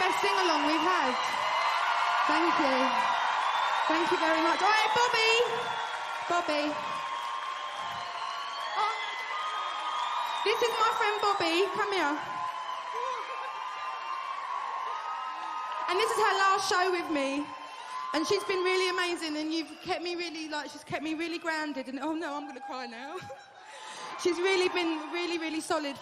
best sing-along we've had. Thank you. Thank you very much. All right, Bobby. Oh, this is my friend Bobby. Come here. And this is her last show with me. And she's been really amazing, and you've kept me really, she's kept me really grounded. And oh no, I'm going to cry now. She's really been really, really solid